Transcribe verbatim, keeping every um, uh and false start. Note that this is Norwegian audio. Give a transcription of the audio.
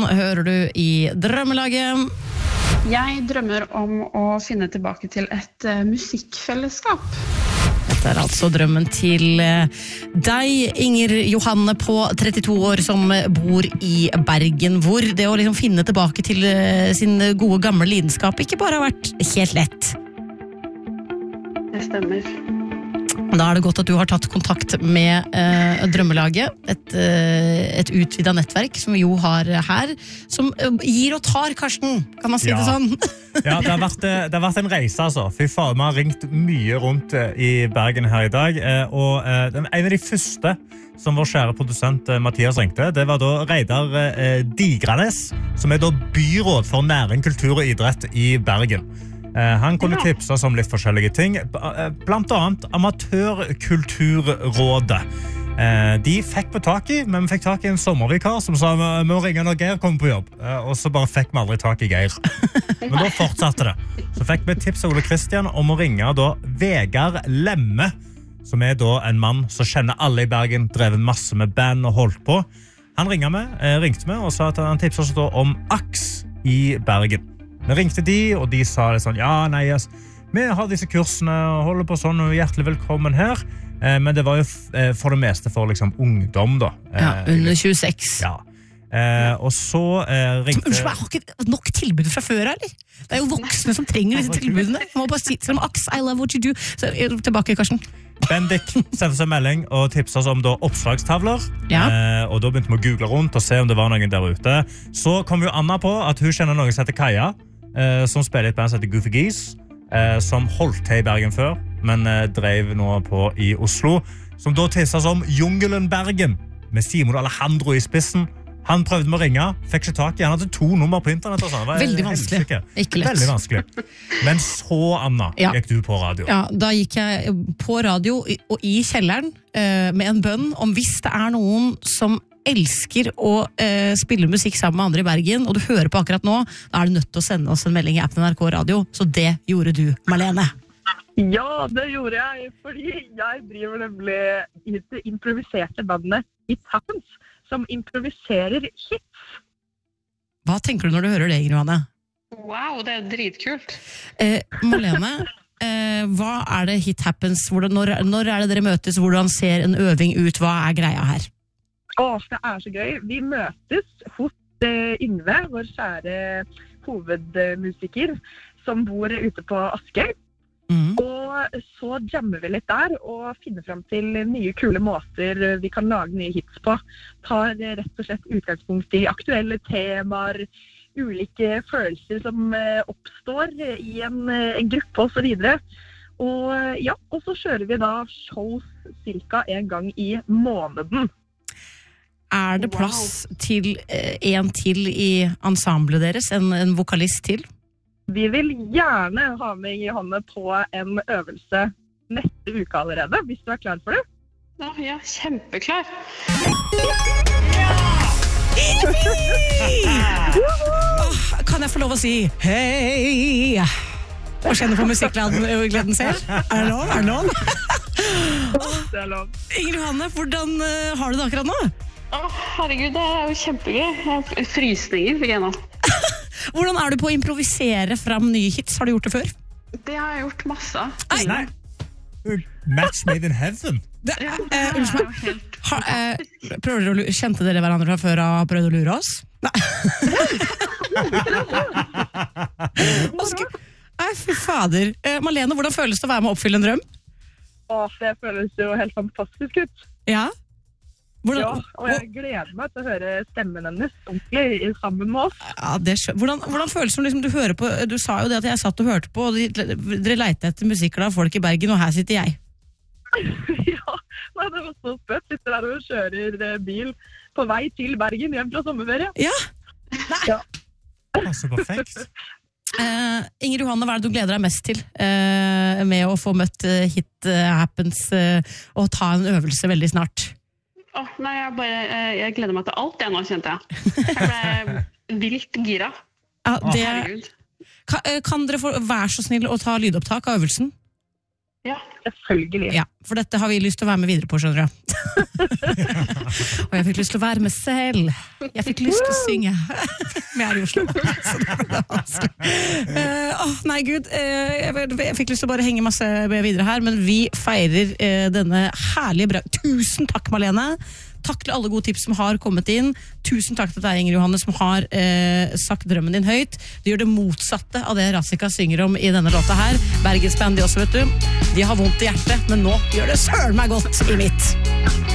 hører du i Drømmelaget. Jeg drømmer om å finne tilbake til et uh, musikkfellesskap. Dette er altså drømmen til deg, Inger Johanne på trettito år, som bor i Bergen, hvor det å liksom finne tilbake til sin gode gamle lidenskap ikke bare har vært helt lett. Det stemmer. Da er det godt at du har tatt kontakt med eh, Drømmelaget, et, eh, et utvidet nettverk som vi jo har her, som eh, gir og tar, Karsten, kan man si ja. det sånn? Ja, det har, vært, det har vært en reise, altså. Fy faen, vi har ringt mye rundt i Bergen her i dag, og en av de første som vår kjære produsent Mathias ringte, det var da Reidar Digranes, som er da byråd for næring, kultur og idrett i Bergen. Han kunne tipse oss om litt forskjellige ting, blant annet Amatørkulturrådet. De fikk på tak i, men vi fikk tak i en sommervikar som sa vi må ringe når Geir kommer på jobb. Og så bare fikk vi aldri tak i Geir. Men da fortsatte det. Så fikk vi tips av Ole Kristian om å ringe da Vegard Lemme, som er da en mann som kjenner alle i Bergen, drevet masse med band og holdt på. Han ringte med, ringte med og sa at han tipset oss da om AKS i Bergen. Vi ringte de, og de sa det sånn, ja, nei, yes, vi har disse kursene og holder på sånn, og hjertelig velkommen her. Eh, men det var jo f- for det meste for liksom ungdom, da. Eh, Ja, under tjueseks. Ja. Eh, og så eh, ringte... Unnskyld, jeg har ikke nok tilbud fra før, eller? Det er jo voksne som trenger disse tilbudene. Jeg må bare si til dem, Aks, I love what you do. Så tilbake, Karsten. Bendik sendte seg melding og tipset oss om da oppslagstavler. Ja. Eh, og da begynte vi å google rundt og se om det var noen der ute. Så kom jo Anna på at hun kjenner noen som heter Kaja, eh, som spiller et band som heter Goofy Geese, eh, som holdt til i Bergen før, men eh, drev nå på i Oslo, som da tisset oss om Jungelen Bergen, med Simon Alejandro i spissen. Han prøvde med å ringe, fikk ikke tak i. Han hadde to nummer på internett. Og sånn. Veldig vanskelig. Helsike. Ikke lett. Veldig vanskelig. Men så, Anna, Ja. gikk du på radio. Ja, da gikk jeg på radio i- og i kjelleren eh, med en bønn om hvis det er noen som elsker å eh, spille musikk sammen med andre i Bergen, og du hører på akkurat nå, da er du nødt til å sende oss en melding i appen N R K Radio. Så det gjorde du, Marlene. Ja, det gjorde jeg, fordi jeg driver nemlig i det improviserte bandet It Happens, som improviserer hits. Hva tenker du når du hører det, Inger Johanne? Wow, det er dritkult. Eh, Marlene, eh, hva er det Hit Happens? Hvordan, når, når er det dere møtes? Hvordan ser en øving ut? Hva er greia her? Åh, det er så gøy. Vi møtes hos eh, Yngve, vår kjære hovedmusiker, som bor ute på Askøy. Mm. Og så jammer vi litt der og finner frem til nye kule måter vi kan lage nye hits på. Tar rett og slett utgangspunkt i aktuelle temaer, ulike følelser som eh, oppstår i en, eh, en gruppe og så videre. Og ja, og så kjører vi da shows cirka en gang i måneden. Er det plass til eh, en til i ensemblet deres? En, en vokalist til? Vi vil gjerne ha med Johanne på en øvelse neste uke allerede, hvis du er klar for det. Ja, jeg er kjempeklar. Åh, kan jeg få lov å si hei? Og kjenne på musikkgleden selv? Er det lov? Er det lov? Det er lov. Inger Johanne, hvordan uh, har du det akkurat nå? Å, herregud, det er jo kjempegøy. Jeg har frysninger for gjennom. Hvordan er du på å improvisere fram nye hits? Har du gjort det før? Det har jeg gjort masse. Nei. Match made in heaven. Det, Ja, eh, det er unnskyld jo meg. helt... Ha, eh, prøver dere å lu- Kjente dere hverandre fra før og har prøvd å lure oss? Nei. Hva skal- Nei, fy fader. Eh, Marlene, hvordan føles det å være med å oppfylle en drøm? Åh, det føles jo helt fantastisk ut. Ja? Hvordan, Ja, og jeg gleder meg til å høre stemmen hennes ordentlig sammen med oss. Ja, det skjø- hvordan, hvordan føles det som liksom, du hører på? Du sa jo det at jeg satt og hørte på, og de, dere leite etter musikkglade folk i Bergen, og her sitter jeg. Ja, nei, det var så spøtt. Sitter der og kjører eh, bil på vei til Bergen hjem fra sommerferie. Ja. Altså, perfekt. Eh, Inger Johanne, hva er det du gleder deg mest til eh, med å få møtt eh, Hit eh, Happens eh, og ta en øvelse veldig snart? Åh, nei, jeg bare... eh, Jeg gleder meg til alt jeg nå, kjente jeg. Jeg ble vilt gira. Ja, det, Herregud. kan, eh, kan dere få, være så snill å ta lydopptak av øvelsen? Ja. Selvfølgelig. Ja, for dette har vi lyst til å være med videre på, skjønner du. Og jeg fikk lyst til å være med selv. Jeg fikk lyst til å synge. Men jeg er i Oslo, så det ble vanskelig. Uh, oh, nei, Gud, uh, jeg, jeg fikk lyst til å bare henge masse videre her, men vi feirer uh, denne herlige bra... Tusen takk, Malene. Takk til alle gode tips som har kommet inn. Tusen takk til deg, Inger Johanne, som har eh, sagt drømmen din høyt. Du gjør det motsatte av det Razika synger om i denne låta her. Bergens band, de også, vet du. De har vondt i hjertet, men nå gjør det søren meg godt i mitt.